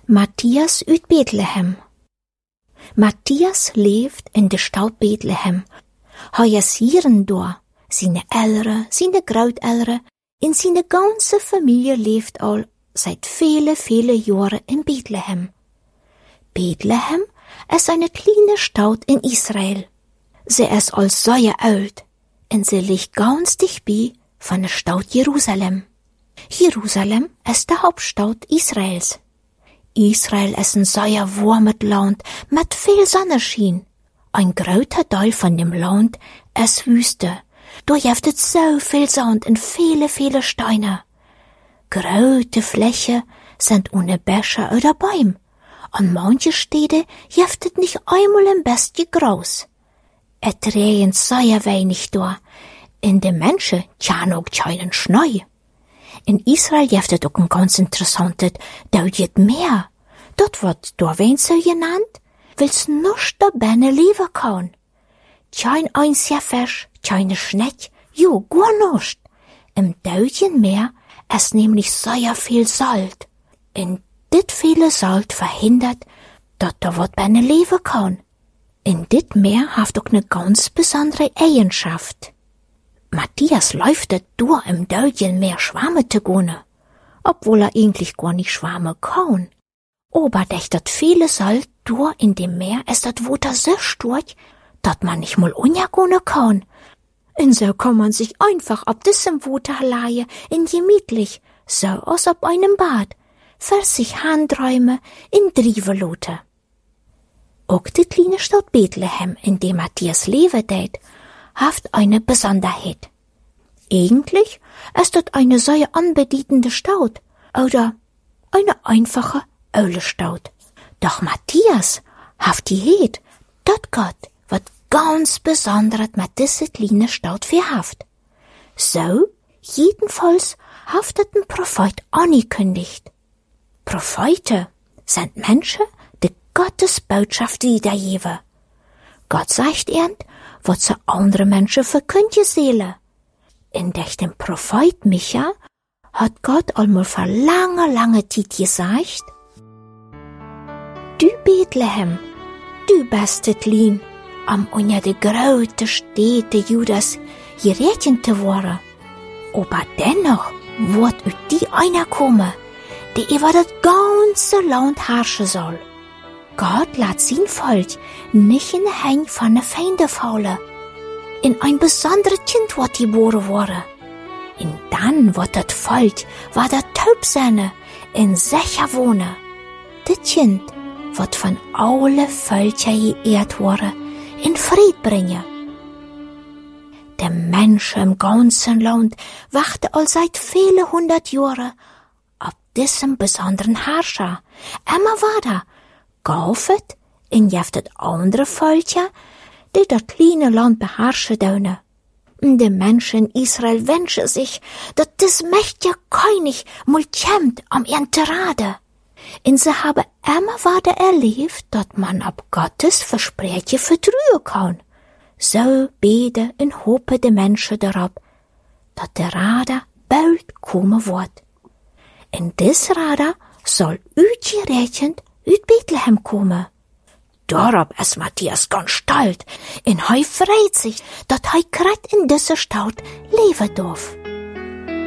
Matthias uit Bethlehem. Matthias leeft in de stad Bethlehem. Hij is hierendoor. Zijn ouderen, zijn grootouderen en zijn ganze familie leeft al seit vele jaren in Bethlehem. Bethlehem is eine kleine Stadt in Israel. Sie ist al sehr alt en sie ligt ganz dichtbij van de Stadt Jerusalem. Jerusalem ist de Hauptstadt Israels. Israel ist ein sehr warmes Land mit viel Sonnenschein. Ein großer Teil von dem Land ist Wüste. Da gibt es so viel Sand und viele Steine. Große Flächen sind ohne Bäche oder Bäume. An manche Städte gibt es nicht einmal ein bisschen Gras. Es regnet sehr wenig da. In den Menschen kann auch keinen Schnee. In Israel gibt es auch ein ganz interessantes Deutsches Meer. Dort wird Dorwein so genannt, weil's nicht da binnen leben kann. Kein einziger Fisch, keine Schnecke, jo, gar nicht. Im Deutschen Meer ist nämlich sehr viel Salz. Und dit viele Salz verhindert, dass da was binnen leben kann. In dit Meer hat auch eine ganz besondere Eigenschaft. Matthias läuft durch im Deutschen Meer schwammen zu gehen, obwohl eigentlich gar nicht schwammen kann. Aber durch das viele Salz durch in dem Meer ist das Wasser so stark, dass man nicht mal untergehen kann. Und so kann man sich einfach ab diesem Wasser leihen, in gemütlich, so als ob einem Bad, für sich Handräume in Drievelote. Auch die kleine Stadt Bethlehem, in der Matthias leben tät, hat eine Besonderheit. Eigentlich ist das eine sehr anbedietende Stadt oder eine einfache Stadt. Doch Matthias hat die Heid, dass Gott was ganz Besonderes mit dieser kleinen Stadt verhaft. So, jedenfalls haftet ein Prophet angekündigt. Propheten sind Menschen, die Gottes Botschaft wiedergeben. Gott sagt ihnen, was zu andere Menschen verkündigen sollen. In dem Prophet Micha hat Gott einmal vor lange Zeit gesagt: Du Bethlehem, du bist klein, unter de große Städte Judas gerechnet zu worden. Aber dennoch wird aus die einer kommen, der über das ganze Land herrschen soll. Gott lässt sein Volk nicht in den Händen von den Feinden fallen. In ein besonderes Kind wird geboren worden. Und dann wird das Volk, war der taub sein, in sicher wohnen. Das Kind wird von allen Völkern geehrt worden, in Fried bringen. Die Menschen im ganzen Land warten all seit viele 100 Jahren auf diesem besonderen Herrscher. Immer weiter gaufet in jeftet andere Völker, die das kleine Land beherrschen dürfen. Die Menschen in Israel wünschen sich, dass das mächtige König mal kommt am Ernterade. Und sie haben immer weiter erlebt, dass man ab Gottes Versprechen vertrauen kann. So beten und hoffen die Menschen darauf, dass der Rade bald kommen wird. In das Rade soll ausgerechnet aus Bethlehem kommen. Darauf ist Matthias ganz stolz und er freut sich, dass er grad in dieser Stadt leben darf.